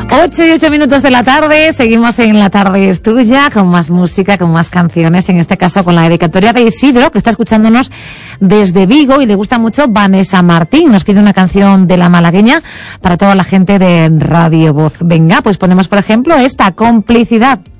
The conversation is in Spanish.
8:08 de la tarde, seguimos en La Tarde es Tuya, con más música, con más canciones, en este caso con la dedicatoria de Isidro, que está escuchándonos desde Vigo y le gusta mucho Vanessa Martín. Nos pide una canción de la malagueña para toda la gente de Radio Voz. Venga, pues ponemos por ejemplo esta, Complicidad.